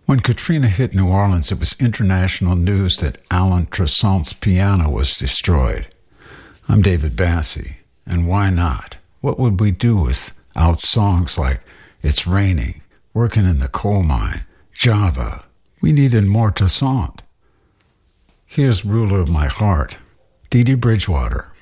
When Katrina hit New Orleans, it was international news that Alan Tresant's piano was destroyed. I'm David Bassie, and why not? What would we do without songs like It's Raining, Working in the Coal Mine, Java? We needed more Toussaint. Here's Ruler of My Heart, Dee Dee Bridgewater.